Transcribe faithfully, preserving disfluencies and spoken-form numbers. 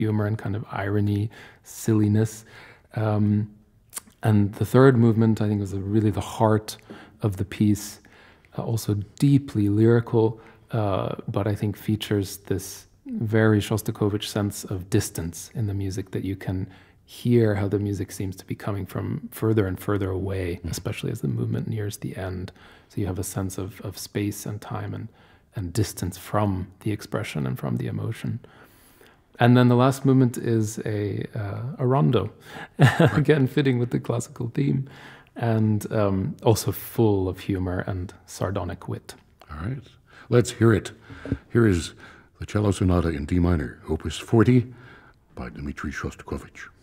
humor and kind of irony, silliness. Um, and the third movement, I think, was really the heart of the piece, uh, also deeply lyrical, uh, but I think features this very Shostakovich sense of distance in the music, that you can hear how the music seems to be coming from further and further away, mm. especially as the movement nears the end. So you have a sense of, of space and time and, and distance from the expression and from the emotion. And then the last movement is a, uh, a rondo, again fitting with the classical theme, and um, also full of humor and sardonic wit. All right, let's hear it. Here is the Cello Sonata in D minor, Opus forty, by Dmitri Shostakovich.